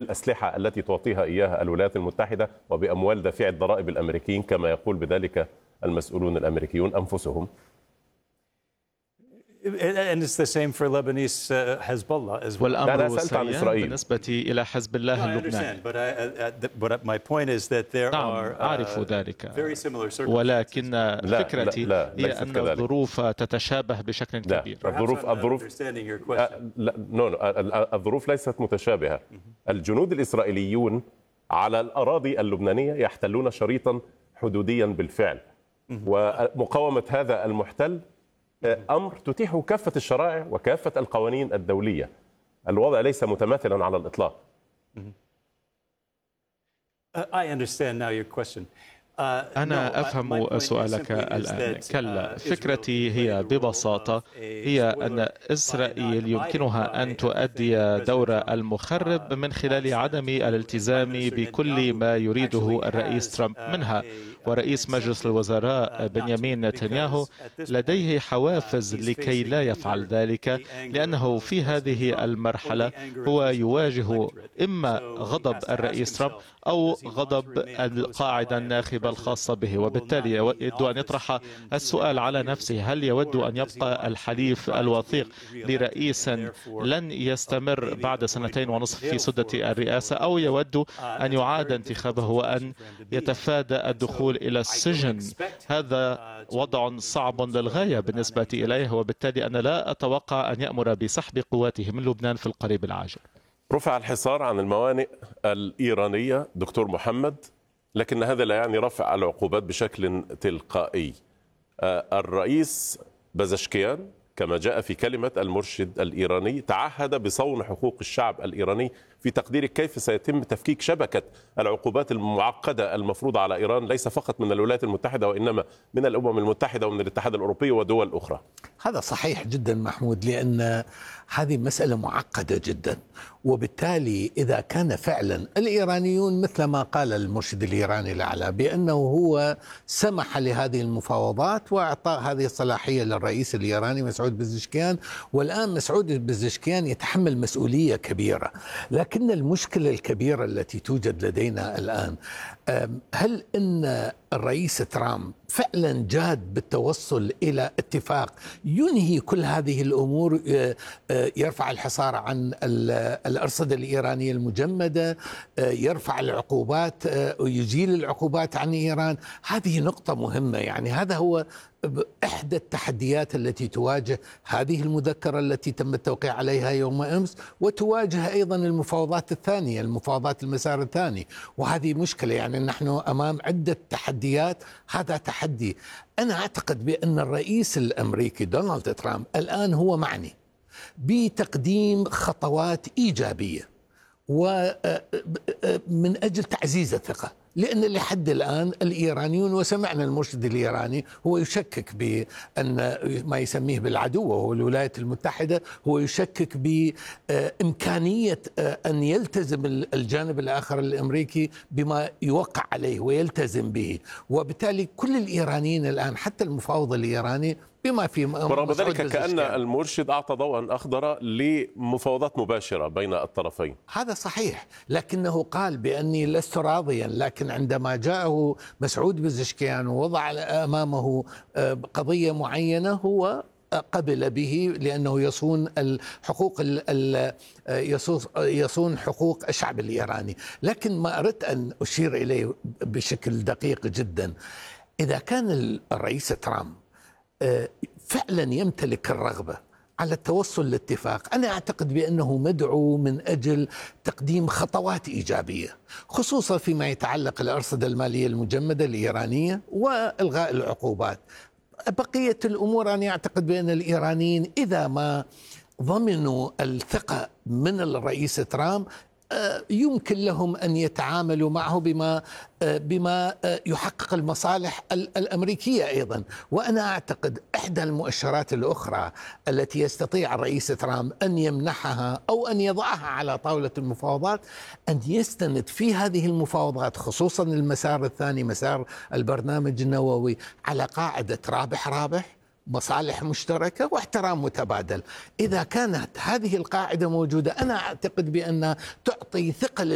بالأسلحة التي تعطيها إياها الولايات المتحدة وبأموال دافعي الضرائب الأمريكيين كما يقول بذلك المسؤولون الأمريكيون أنفسهم. والأمر سيان بالنسبة إلى حزب الله اللبناني. نعم أعرف ذلك، ولكن فكرتي هي أن الظروف تتشابه بشكل كبير. الظروف ليست متشابهة. الجنود الإسرائيليون على الأراضي اللبنانية يحتلون شريطا حدوديا بالفعل، ومقاومة هذا المحتل أمر تتيحه كافة الشرائع وكافة القوانين الدولية. الوضع ليس متماثلا على الإطلاق. أنا أفهم سؤالك الآن. كلا، فكرتي هي ببساطة هي أن إسرائيل يمكنها أن تؤدي دور المخرب من خلال عدم الالتزام بكل ما يريده الرئيس ترامب منها. ورئيس مجلس الوزراء بنيامين نتنياهو لديه حوافز لكي لا يفعل ذلك، لأنه في هذه المرحلة هو يواجه إما غضب الرئيس ترامب أو غضب القاعدة الناخبة الخاصة به، وبالتالي يود أن يطرح السؤال على نفسه: هل يود أن يبقى الحليف الوثيق لرئيس لن يستمر بعد 2.5 في سدة الرئاسة، أو يود أن يعاد انتخابه وأن يتفادى الدخول إلى السجن؟ هذا وضع صعب للغاية بالنسبة إليه، وبالتالي أنا لا أتوقع أن يأمر بسحب قواته من لبنان في القريب العاجل. رفع الحصار عن الموانئ الإيرانية دكتور محمد، لكن هذا لا يعني رفع العقوبات بشكل تلقائي. الرئيس بزشكيان كما جاء في كلمة المرشد الإيراني تعهد بصون حقوق الشعب الإيراني. في تقديرك كيف سيتم تفكيك شبكة العقوبات المعقدة المفروضة على إيران ليس فقط من الولايات المتحدة وإنما من الأمم المتحدة ومن الاتحاد الأوروبي ودول أخرى؟ هذا صحيح جدا محمود، لأن هذه مسألة معقدة جدا، وبالتالي إذا كان فعلا الإيرانيون مثل ما قال المرشد الإيراني الأعلى بأنه هو سمح لهذه المفاوضات وأعطى هذه الصلاحية للرئيس الإيراني مسعود بزشكيان، والآن مسعود بزشكيان يتحمل مسؤولية كبيرة. لكن المشكلة الكبيرة التي توجد لدينا الآن، هل أن الرئيس ترامب فعلا جاد بالتوصل إلى اتفاق ينهي كل هذه الأمور، يرفع الحصار عن الأرصدة الإيرانية المجمدة، يرفع العقوبات ويزيل العقوبات عن إيران؟ هذه نقطة مهمة. يعني هذا هو إحدى التحديات التي تواجه هذه المذكرة التي تم التوقيع عليها يوم أمس، وتواجه أيضا المفاوضات الثانية، المفاوضات المسار الثاني، وهذه مشكلة. يعني نحن أمام عدة تحديات، هذا تحدي. أنا أعتقد بأن الرئيس الأمريكي دونالد ترامب الآن هو معني بتقديم خطوات إيجابية ومن أجل تعزيز الثقة، لأن لحد الآن الإيرانيون، وسمعنا المرشد الإيراني هو يشكك بأن ما يسميه بالعدو وهو الولايات المتحدة، هو يشكك بإمكانية أن يلتزم الجانب الآخر الأمريكي بما يوقع عليه ويلتزم به، وبالتالي كل الإيرانيين الآن حتى المفاوض الإيراني بما في ورغم ذلك كأن المرشد أعطى ضوءا أخضر لمفاوضات مباشرة بين الطرفين. هذا صحيح، لكنه قال بأني لست راضيا. لكن عندما جاءه مسعود بزشكيان ووضع أمامه قضية معينة هو قبل به، لأنه يصون الحقوق يصون حقوق الشعب الإيراني. لكن ما أردت أن أشير إليه بشكل دقيق جدا، إذا كان الرئيس ترامب فعلا يمتلك الرغبة على التوصل لاتفاق، أنا أعتقد بأنه مدعو من أجل تقديم خطوات إيجابية، خصوصا فيما يتعلق الأرصدة المالية المجمدة الإيرانية وإلغاء العقوبات. بقية الأمور أنا أعتقد بأن الإيرانيين إذا ما ضمنوا الثقة من الرئيس ترامب يمكن لهم أن يتعاملوا معه بما يحقق المصالح الأمريكية أيضا. وأنا أعتقد إحدى المؤشرات الأخرى التي يستطيع الرئيس ترامب أن يمنحها أو أن يضعها على طاولة المفاوضات، أن يستند في هذه المفاوضات خصوصا المسار الثاني، مسار البرنامج النووي، على قاعدة رابح رابح، مصالح مشتركة واحترام متبادل. إذا كانت هذه القاعدة موجودة، أنا أعتقد بأن تعطي ثقة